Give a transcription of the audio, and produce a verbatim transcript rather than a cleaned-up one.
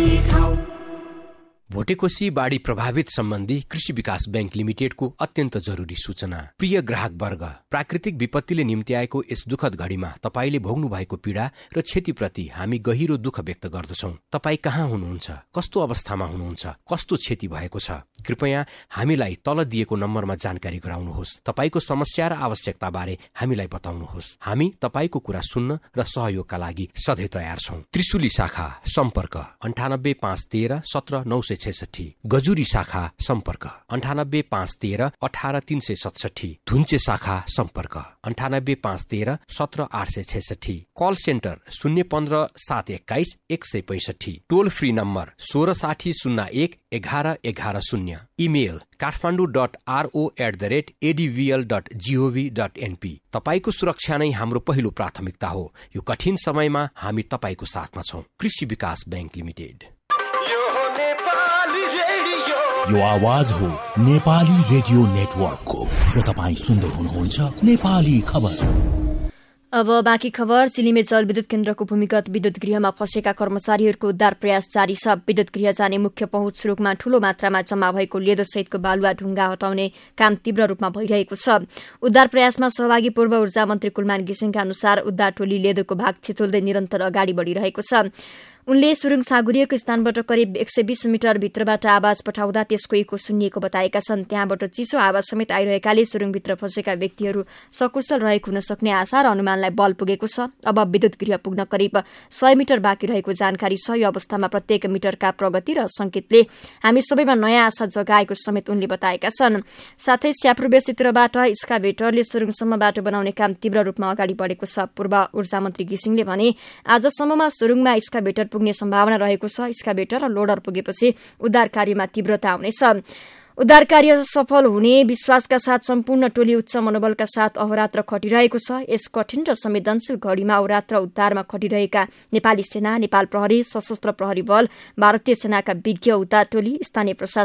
भोटेकोशी बाढी प्रभावित सम्बन्धी कृषि विकास बैंक लिमिटेडको अत्यन्त जरुरी सूचना। प्रिय ग्राहक वर्ग, प्राकृतिक विपत्तिले निम्ति आएको यस दुखद घडीमा तपाईले भोग्नु भएको पीडा र क्षतिप्रति हामी गहिरो दुःख व्यक्त गर्दछौं। तपाई कहाँ हुनुहुन्छ, कस्तो अवस्थामा हुनुहुन्छ, कस्तो क्षति भएको छ, कृपया हामीलाई तल दिएको नम्बरमा जानकारी गराउनुहोस्। तपाईको समस्या र आवश्यकता बारे हामीलाई बताउनुहोस्। हामी तपाईको कुरा सुन्न र सहयोगका लागि सधैँ तयार छौं। त्रिशुली शाखा सम्पर्क अन्ठानब्बे पाँच तेह्र सत्र नौ सय छैसठी, गजुरी शाखा सम्पर्क अन्ठानब्बे पाँच तेह्र अठार तीन सय सतसठी, धुन्चे शाखा सम्पर्क अन्ठानब्बे पाँच तेह्र सत्र आठ सय छैसठी, कल सेन्टर शून्य पन्ध्र सात एक्काइस एक सय पैसठी, टोल फ्री नम्बर सोह्र साठी शून्य एक एघार एघार शून्य, email Kathmandu dot RO at the rate एडिभिएल dot gov dot NP. तपाईको सुरक्षा नै हाम्रो पहिलो प्राथमिकता हो। यो कठिन समयमा हामी तपाईको साथमा छौं। कृषि विकास बैंक लिमिटेड। यो आवाज हो नेपाली रेडियो नेटवर्कको र तपाईँ सुन्दै हुनुहुन्छ नेपाली खबर। अब बाँकी खबर। चिलिमे जलविद्युत केन्द्रको भूमिगत विद्युत गृहमा फँसेका कर्मचारीहरूको उद्धार प्रयास जारी छ। विद्युत गृह जाने मुख्य पहुँच सड़कमा ठूलो मात्रामा जम्मा भएको लेदो सहितको बालुवा ढुङ्गा हटाउने काम तीव्र रूपमा भइरहेको छ। उद्धार प्रयासमा सहभागी पूर्व ऊर्जा मन्त्री कुलमान घिसिङका अनुसार उद्धार टोली लेदोको भाग छितोल्दै निरन्तर अगाडि बढ़िरहेको छ। उनले सुरुङ सागुरिएको स्थानबाट करिब एक सय बीस मिटर भित्रबाट आवाज पठाउँदा त्यसको इको सुनिएको बताएका छन्। त्यहाँबाट चिसो आवाज समेत आइरहेकाले सुरुङभित्र फँसेका व्यक्तिहरू सकुशल रहेको हुन सक्ने आशा र अनुमानलाई बल पुगेको छ। अब विद्युत गृह पुग्न करिब सय मिटर बाँकी रहेको जानकारी छ। यो अवस्थामा प्रत्येक मिटरका प्रगति र संकेतले हामी सबैमा नयाँ आशा जगाएको समेत उनले बताएका छन्। साथै स्याप्रुबेस चित्रबाट स्काभेटरले सुरुङसम्म बाटो बनाउने काम तीव्र रूपमा अगाडि बढ़ेको छ। पूर्व ऊर्जा मन्त्री घिसिङले भने आजसम्ममा सुरुङमा स्काभेटर पुग्ने सम्भावना रहेको छ। स्काभेटर र लोडर पुगेपछि उद्धार कार्यमा तीव्रता आउनेछ। उद्धार कार्य सफल हुने विश्वासका साथ सम्पूर्ण टोली उच्च मनोबलका साथ अहोरात्र खटिरहेको छ। यस कठिन र संवेदनशील घड़ीमा अहोरात्र उद्धारमा खटिरहेका नेपाली सेना, नेपाल प्रहरी, सशस्त्र प्रहरी बल, भारतीय सेनाका विज्ञ उद्धार टोली, स्थानीय प्रशासन